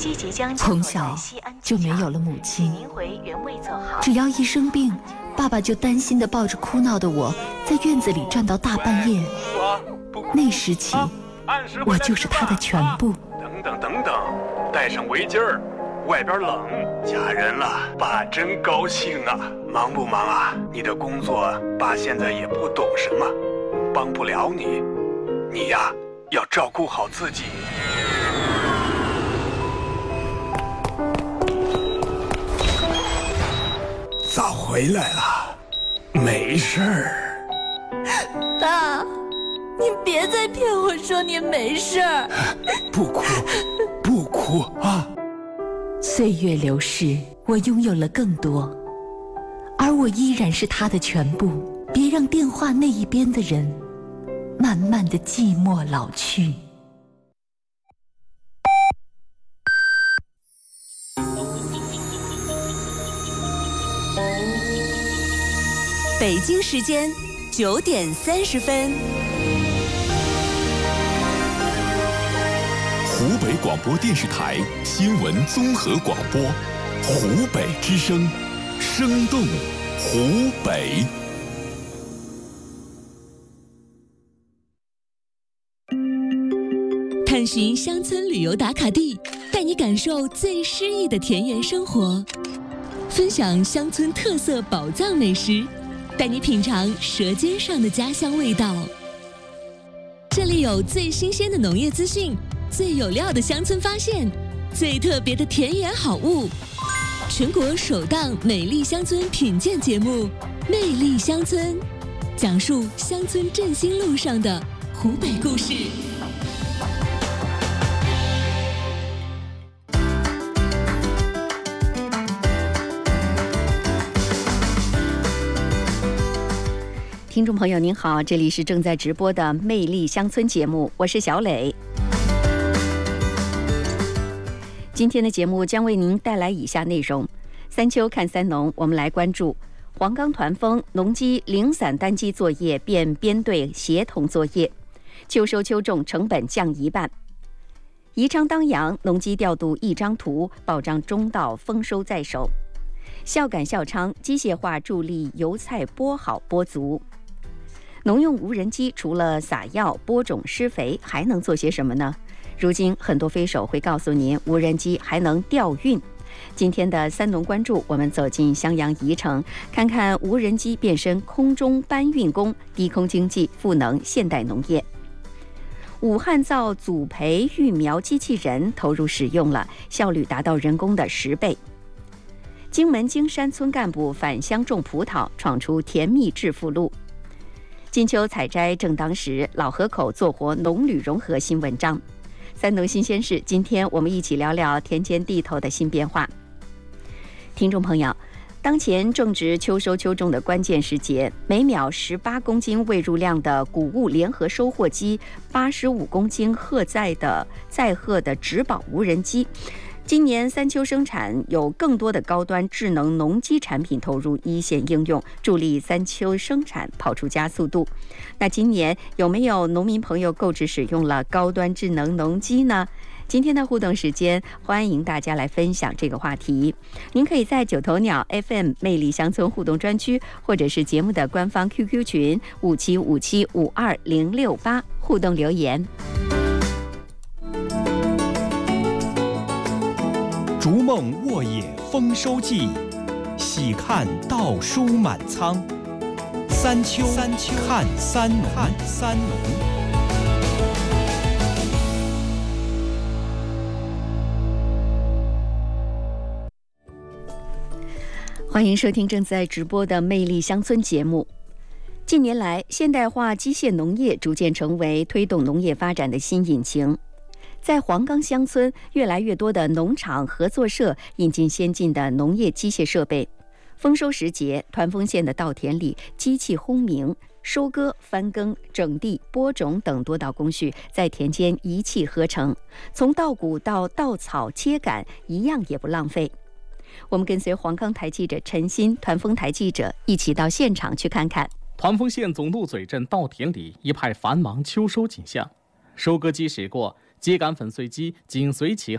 从小就没有了母亲，只要一生病，爸爸就担心地抱着哭闹的我，在院子里站到大半夜。那时起，我就是他的全部。 等等，带上围巾儿，外边冷。嫁人了，爸真高兴啊！忙不忙啊？你的工作，爸现在也不懂什么，帮不了你。你呀，要照顾好自己。早回来了，没事儿。 爸，您别再骗我说您没事儿。 不哭，不哭啊！ 岁月流逝，我拥有了更多，而我依然是他的全部。别让电话那一边的人慢慢的寂寞老去。 北京时间9点30分。 湖北广播电视台新闻综合广播，湖北之声，生动湖北。 探寻乡村旅游打卡地，带你感受最诗意的田园生活，分享乡村特色宝藏美食，带你品尝舌尖上的家乡味道。这里有最新鲜的农业资讯，最有料的乡村发现，最特别的田园好物，全国首档美丽乡村品鉴节目《魅力乡村》，讲述乡村振兴路上的湖北故事。 听众朋友您好，这里是正在直播的《魅力乡村》节目，我是小磊。今天的节目将为您带来以下内容：三秋看三农，我们来关注黄冈团风，农机零散单机作业变编队协同作业，秋收秋种成本降1半；宜昌当阳，农机调度一张图，保障中稻丰收在手；孝感孝昌，机械化助力油菜播好播足。农用无人机除了撒药、播种、施肥，还能做些什么呢？如今很多飞手会告诉您，无人机还能调运。今天的三农关注，我们走进襄阳宜城，看看无人机变身空中搬运工，低空经济赋能现代农业。武汉造组培育苗机器人投入使用了，效率达到人工的10倍。荆门荆山村干部返乡种葡萄，闯出甜蜜致富路。金秋采摘正当时，老河口做活农旅融合新文章。三农新鲜事，今天我们一起聊聊田间地头的新变化。听众朋友，当前正值秋收秋种的关键时节，每秒18公斤喂入量的谷物联合收获机，85公斤载荷的植保无人机。今年三秋生产有更多的高端智能农机产品投入一线应用，助力三秋生产跑出加速度。那今年有没有农民朋友购置使用了高端智能农机呢？今天的互动时间，欢迎大家来分享这个话题。您可以在九头鸟 FM 魅力乡村互动专区，或者是节目的官方 QQ 群5757520068互动留言。 逐梦沃野丰收季，喜看稻书满仓。三秋看三农。 欢迎收听正在直播的《魅力乡村》节目。近年来，现代化机械农业逐渐成为推动农业发展的新引擎。在黄冈乡村，越来越多的农场合作社引进先进的农业机械设备。丰收时节，团丰县的稻田里，机器轰鸣，收割、翻耕、整地、播种等多道工序在田间一气呵成，从稻谷到稻草切杆，一样也不浪费。我们跟随黄冈台记者陈鑫、团丰台记者一起到现场去看看。 团丰县总渡嘴镇稻田里一派繁忙秋收景象，收割机驶过，秸秆粉碎机紧随其后，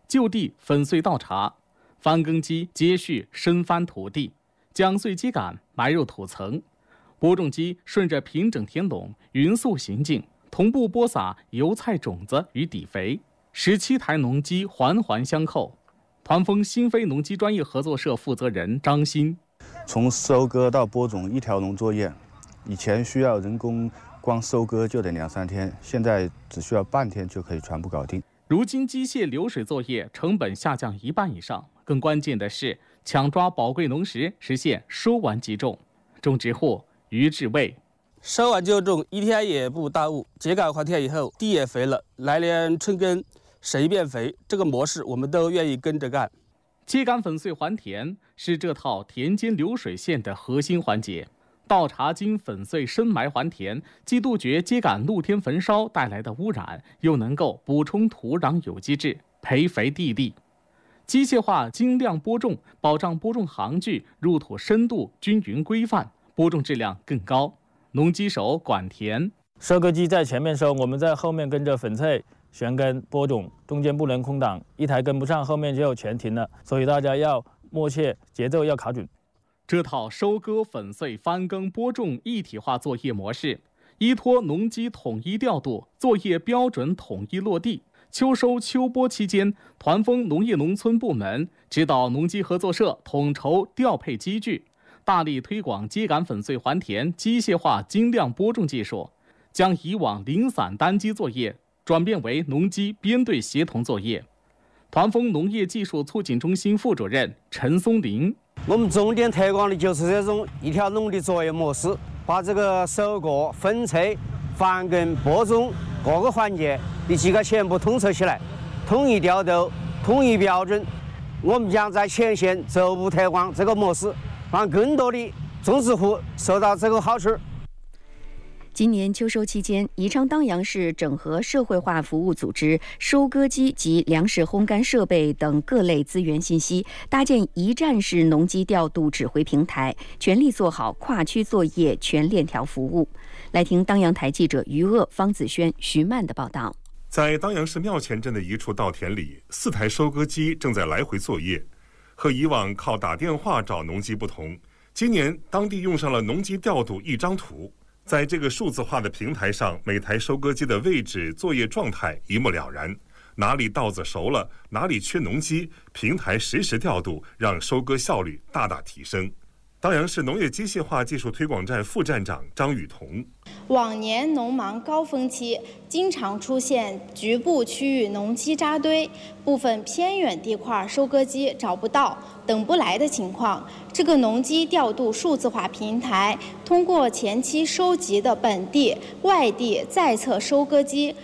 就地粉碎稻茬，翻耕机接续深翻土地，将碎秸秆埋入土层，播种机顺着平整田垄匀速行进，同步播撒油菜种子与底肥，17台农机环环相扣。团风新飞农机专业合作社负责人张鑫： 从收割到播种一条龙作业，以前需要人工，光收割就得2-3天，现在只需要半天就可以全部搞定。 如今机械流水作业成本下降1半以上，更关键的是抢抓宝贵农时，实现收完即种。种植户于志卫： 收完就种，1天也不耽误。秸秆换田以后，地也肥了，来年春耕谁变肥，这个模式我们都愿意跟着干。 秸秆粉碎还田是这套田间流水线的核心环节。稻茬经粉碎深埋还田，既杜绝秸秆露天焚烧带来的污染，又能够补充土壤有机质，培肥地力。机械化精量播种，保障播种行距、入土深度均匀规范，播种质量更高。农机手管田： 收割机在前面收，我们在后面跟着粉碎、旋耕、播种，中间不能空档，一台跟不上，后面就全停了。所以大家要默契，节奏要卡准。 这套收割、粉碎、翻耕、播种一体化作业模式，依托农机统一调度，作业标准统一落地。秋收秋播期间，团风农业农村部门指导农机合作社统筹调配机具，大力推广秸秆粉碎还田机械化精量播种技术，将以往零散单机作业转变为农机编队协同作业。团风农业技术促进中心副主任陈松林： 我们重点推广的就是这种一条龙的作业模式，把这个收割、粉碎、翻耕、播种各个环节的几个全部统筹起来，统一调度、统一标准。我们将在前线逐步推广这个模式，让更多的种植户受到这个好处。 今年秋收期间，宜昌当阳市整合社会化服务组织收割机及粮食烘干设备等各类资源信息，搭建一站式农机调度指挥平台，全力做好跨区作业全链条服务。来听当阳台记者于鄂、方子轩、徐曼的报道。 在当阳市庙前镇的一处稻田里，4台收割机正在来回作业。和以往靠打电话找农机不同，今年当地用上了农机调度一张图。在这个数字化的平台上，每台收割机的位置、作业状态一目了然，哪里稻子熟了，哪里缺农机，平台实时调度，让收割效率大大提升。当阳市农业机械化技术推广站副站长张雨桐： 往年农忙高峰期，经常出现局部区域农机扎堆，部分偏远地块收割机找不到、等不来的情况。这个农机调度数字化平台，通过前期收集的本地、外地在册收割机